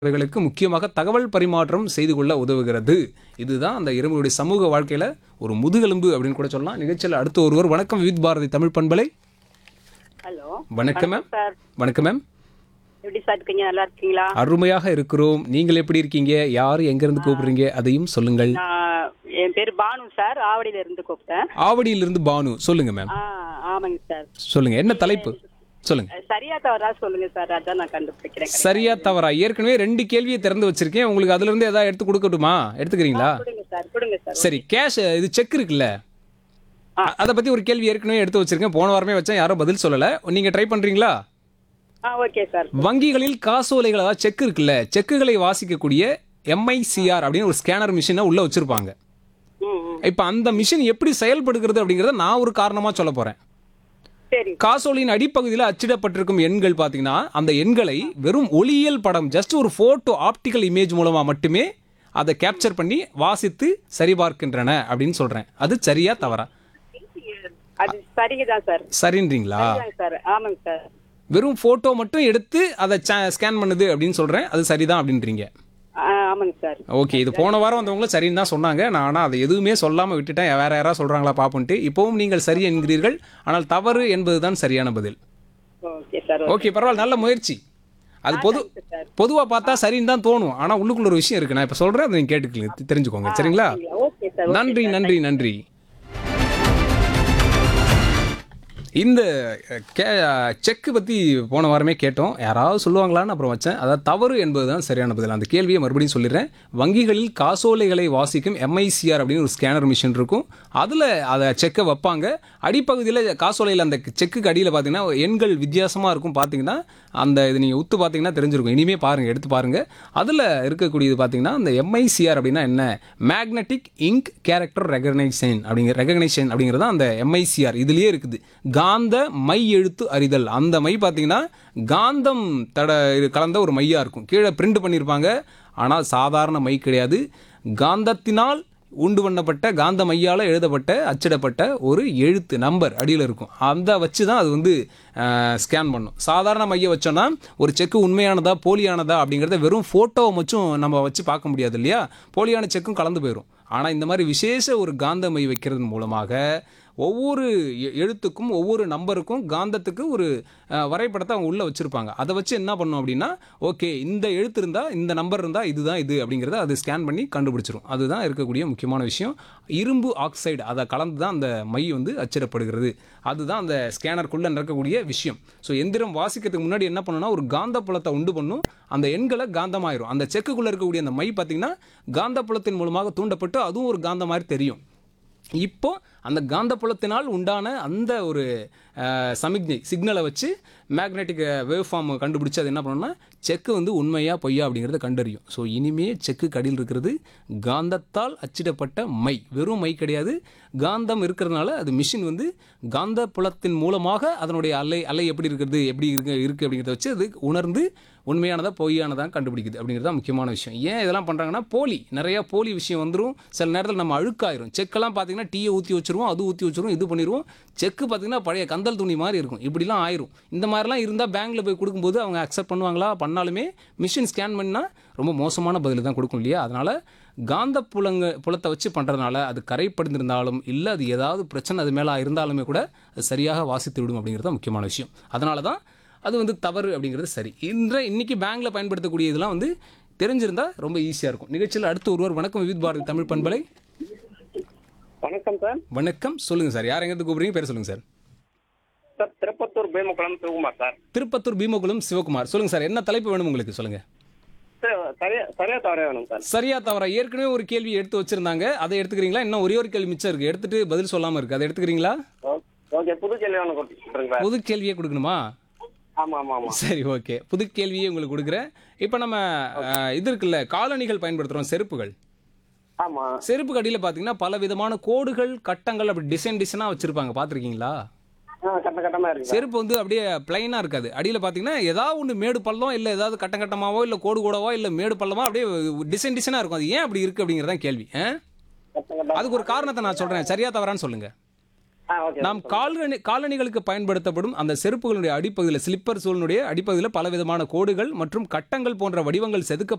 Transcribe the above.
களுக்கு முக்கியமாக தகவல் பரிமாற்றம் செய்து கொள்ள உதவுகிறது. இதுதான் அந்த எறும்புகளுடைய சமூக வாழ்க்கையில ஒரு முதுகெலும்பு அப்படின்னு கூட சொல்லலாம். நிகழ்ச்சியில் அடுத்த ஒருவர். வணக்கம் விவித் பாரதி தமிழ் பண்பலை. ஹலோ வணக்கம் மேம். சார், வணக்கம் மேம். எப்படி சார் இருக்கீங்க? நல்லா இருக்கீங்களா? அருமையாக இருக்கிறோம். நீங்கள் எப்படி இருக்கீங்க? யார் எங்கிருந்து கூப்பிடுறீங்க அதையும் சொல்லுங்கள். என் பேர் பானு சார், ஆவடியில இருந்து கூப்பிட்டேன். ஆவடியிலிருந்து பானு. சொல்லுங்க மேம். ஆமாங்க சார். சொல்லுங்க, என்ன தலைப்பு சொல்லுங்க. சரியா தவறா சொல்லுங்க சார், அதான் நான் கண்டுபிடிக்கிறேன். சரியா தவறா? ஏற்கனவே 2 கேள்வியை திறந்து வச்சிருக்கேன். உங்களுக்கு அதுல இருந்து ஏதாவது எடுத்து கொடுக்கட்டுமா? எடுத்துக்கிறீங்களா? கொடுங்க சார், கொடுங்க சார். சரி, கேஷ் இது செக் இருக்குல்ல, அதை பத்தி ஒரு கேள்வி ஏற்கனவே எடுத்து வச்சிருக்கேன். போன வாரமே வச்சேன், யாரும் பதில் சொல்லல. நீங்க ட்ரை பண்றீங்களா? Okay sir. வங்கிகளில் காசோலைகள், அதாவது செக் இருக்குல்ல, செக்குகளை வாசிக்கக்கூடிய MICR அப்படின்னு ஒரு ஸ்கேனர் மிஷினை உள்ள வச்சிருப்பாங்க. இப்ப அந்த மிஷின் எப்படி செயல்படுகிறது அப்படிங்கறத நான் ஒரு காரணமா சொல்ல போறேன். சரி. காசோலின் அடிப்பகுதியில் அச்சிடப்பட்டிருக்கும் எண்கள் பாத்தீங்கன்னா, அந்த எண்களை வெறும் ஒளியியல் படம், ஜஸ்ட் ஒரு போட்டோ ஆப்டிக்கல் இமேஜ் மூலமா மட்டுமே அதை கேப்சர் பண்ணி வாசித்து சரிபார்க்கின்றன அப்படின்னு சொல்றேன். அது சரியா தவறா? அது சரிதான் சார். சரின்றீங்களா? சார், ஆமாங்க சார். வெறும் போட்டோ மட்டும் எடுத்து அதை ஸ்கேன் பண்ணுது அப்படின்னு சொல்றேன். அது சரிதான் அப்படின்றீங்க? ஆமாங்க சார். ஓகே, இது போன வாரம் வந்தவங்களும் சரின்னு தான் சொன்னாங்க. நான் ஆனால் அதை எதுவுமே சொல்லாமல் விட்டுட்டேன். வேற யாராவது சொல்றாங்களா பாப்புன்ட்டு. இப்பவும் நீங்கள் சரி என்கிறீர்கள், ஆனால் தவறு என்பதுதான் சரியான பதில். Okay sir. ஓகே, பரவாயில்ல, நல்ல முயற்சி. அது பொதுவா பார்த்தா சரின்னு தான் தோணும். ஆனா உள்ளுக்குள்ள ஒரு விஷயம் இருக்கு, நான் இப்ப சொல்றேன், அதை நீங்க கேட்டுக்கங்க, தெரிஞ்சுக்கோங்க. சரிங்களா? Okay sir. நன்றி நன்றி நன்றி. இந்த செக் பற்றி போன வாரமே கேட்டோம். யாராவது சொல்லுவாங்களான்னு அப்புறம் வச்சேன். அதாவது தவறு என்பது தான் சரியான பதில். அந்த கேள்வியை மறுபடியும் சொல்லிடுறேன். வங்கிகளில் காசோலைகளை வாசிக்கும் MICR அப்படின்னு ஒரு ஸ்கேனர் மிஷின் இருக்கும். அதில் அதை செக்கை வைப்பாங்க. அடிப்பகுதியில் காசோலையில் அந்த செக்குக்கு அடியில் பார்த்தீங்கன்னா எண்கள் வித்தியாசமாக இருக்கும். பார்த்தீங்கன்னா அந்த இது நீங்கள் உத்து பார்த்தீங்கன்னா தெரிஞ்சிருக்கும். இனிமேல் பாருங்கள், எடுத்து பாருங்கள். அதில் இருக்கக்கூடியது பார்த்தீங்கன்னா அந்த MICR அப்படின்னா என்ன? மேக்னெட்டிக் இங்க் கேரக்டர் ரெகக்னைசேஷன் அப்படிங்கிறது அந்த MICR இதுலேயே இருக்குது. காந்த மை எழுத்து அறிதல். அந்த மை பார்த்தீங்கன்னா காந்தம் கலந்த ஒரு மையா இருக்கும். கீழே பிரிண்ட் பண்ணியிருப்பாங்க. ஆனால் சாதாரண மை கிடையாது. காந்தத்தினால் உண்டு பண்ணப்பட்ட, காந்த மையால் எழுதப்பட்ட, அச்சிடப்பட்ட ஒரு எழுத்து நம்பர் அடியில் இருக்கும். அந்த வச்சு தான் அது ஸ்கேன் பண்ணும். சாதாரண மையை வச்சோன்னா ஒரு செக்கு உண்மையானதா போலியானதா அப்படிங்கிறத வெறும் ஃபோட்டோவை மட்டும் நம்ம வச்சு பார்க்க முடியாது இல்லையா? போலியான செக்கும் கலந்து போயிடும். ஆனால் இந்த மாதிரி விசேஷ ஒரு காந்த மை வைக்கிறது மூலமாக ஒவ்வொரு எழுத்துக்கும் ஒவ்வொரு நம்பருக்கும் காந்தத்துக்கு ஒரு வரைபடத்தை அவங்க உள்ளே வச்சுருப்பாங்க. அதை வச்சு என்ன பண்ணும் அப்படின்னா, ஓகே இந்த எழுத்து இருந்தால், இந்த நம்பர் இருந்தால் இதுதான் இது அப்படிங்கிறத அது ஸ்கேன் பண்ணி கண்டுபிடிச்சிரும். அதுதான் இருக்கக்கூடிய முக்கியமான விஷயம். இரும்பு ஆக்சைடு அதை கலந்து தான் அந்த மை அச்சிடப்படுகிறது. அதுதான் அந்த ஸ்கேனருக்குள்ளே நடக்கக்கூடிய விஷயம். ஸோ எந்திரம் வாசிக்கிறதுக்கு முன்னாடி என்ன பண்ணுன்னா, ஒரு காந்த புலத்தை உண்டு பண்ணும். அந்த எண்களை காந்தமாயிரும். அந்த செக்குக்குள்ளே இருக்கக்கூடிய அந்த மை பார்த்திங்கன்னா காந்த புலத்தின் மூலமாக தூண்டப்பட்டு அதுவும் ஒரு காந்த மாதிரி தெரியும். இப்போ அந்த காந்த புலத்தினால் உண்டான அந்த ஒரு சிக்னலை வச்சு மேக்னெட்டிக் வேவ் ஃபார்ம் கண்டுபிடிச்சி அது என்ன பண்ணணும்னா செக்கு உண்மையா பொய்யா அப்படிங்கிறத கண்டறியும். ஸோ இனிமே செக்கு கடியில் இருக்கிறது காந்தத்தால் அச்சிடப்பட்ட மை, வெறும் மை கிடையாது. காந்தம் இருக்கிறதுனால அது மிஷின் காந்த புலத்தின் மூலமாக அதனுடைய அலை எப்படி இருக்குது அப்படிங்கிறத வச்சு அது உணர்ந்து உண்மையானதா பொய்யானதான் கண்டுபிடிக்குது அப்படிங்கிறது முக்கியமான விஷயம். ஏன் இதெல்லாம் பண்ணுறாங்கன்னா, நிறைய போலி விஷயம் வந்துடும். சில நேரத்தில் நம்ம அழுக்காயிரும். செக்கெல்லாம் பார்த்தீங்கன்னா டீயை ஊற்றி வச்சுருவோம், அது ஊற்றி வச்சுருவோம், இது பண்ணிடுவோம். செக்கு பார்த்தீங்கன்னா பழைய கந்தல் துணி மாதிரி இருக்கும். இப்படிலாம் ஆயிரும். இந்த மாதிரிலாம் இருந்தால் பேங்க்கில் போய் கொடுக்கும்போது அவங்க அக்செப்ட் பண்ணுவாங்களா? பண்ணாலுமே மிஷின் ஸ்கேன் பண்ணால் ரொம்ப மோசமான பதில் தான் கொடுக்கும் இல்லையா? அதனால் காந்த புலத்தை வச்சு பண்ணுறதுனால அது கரைப்படுத்திருந்தாலும் இல்லை, அது ஏதாவது பிரச்சனை அது மேலே இருந்தாலுமே கூட அது சரியாக வாசித்து விடும் அப்படிங்கிறது முக்கியமான விஷயம். அதனால தான் அது தவறு அப்படிங்கிறது சரி. இன்னைக்கு பேங்க்கில் பயன்படுத்தக்கூடிய இதெல்லாம் தெரிஞ்சிருந்தா ரொம்ப ஈஸியாக இருக்கும். நிகழ்ச்சியில் அடுத்து ஒருவர். வணக்கம் விவித் பாரதி தமிழ் பண்பலை. வணக்கம் சார். வணக்கம், சொல்லுங்கள் சார். யார் எங்கேருந்து கூப்பிடுறீங்க? பேர் சொல்லுங்கள் sir. Sir, Tirupattur Bheemakulam Sivakumar sir. Tirupattur Bheemakulam Sivakumar. சொல்லுங்கள் சார், என்ன தலைப்பு வேணும் உங்களுக்கு? சொல்லுங்கள். சரியா தவறா வேணும் சார். சரியா தவறா? ஏற்கனவே ஒரு கேள்வி எடுத்து வச்சிருந்தாங்க, அதை எடுத்துக்கிறீங்களா? இன்னும் ஒரே ஒரு கேள்வி மிச்சம் இருக்கு, எடுத்துட்டு பதில் சொல்லாமல் இருக்கு, அதை எடுத்துக்கிறீங்களா? ஓகே, புது கேள்வி ஒன்று கொடுத்துருங்க. புது கேள்வியே கொடுக்கணுமா? ஆமா ஆமா ஆமா. சரி, ஓகே, புது கேள்வியே உங்களுக்கு கொடுக்குறேன். இப்போ நம்ம இது இருக்குல்ல, காலணிகள் பயன்படுத்துகிறோம், செருப்புகள். ஆமா. செருப்பு கடியில் பார்த்தீங்கன்னா பல விதமான கோடுகள், கட்டங்கள், அப்படி டிசைனாக வச்சிருப்பாங்க. பார்த்துருக்கீங்களா? கட்டமா இருக்கு. செருப்பு அப்படியே பிளைனா இருக்காது. அடியில் பார்த்தீங்கன்னா ஏதாவது ஒன்று மேடு பள்ளம், இல்லை ஏதாவது கட்டமாவோ, இல்லை கோடு கோடவோ, இல்லை மேடு பள்ளமோ அப்படியே டிசைனாக இருக்கும். அது ஏன் அப்படி இருக்கு அப்படிங்கிறதான் கேள்வி. அதுக்கு ஒரு காரணத்தை நான் சொல்றேன், சரியா தவறான்னு சொல்லுங்க. நாம் காலணிகளுக்கு பயன்படுத்தப்படும் அந்த செருப்புகளுடைய அடிப்பகுதியில், ஸ்லிப்பர் சோலினுடைய அடிப்பகுதியில் பல விதமான கோடுகள் மற்றும் கட்டங்கள் போன்ற வடிவங்கள் செதுக்க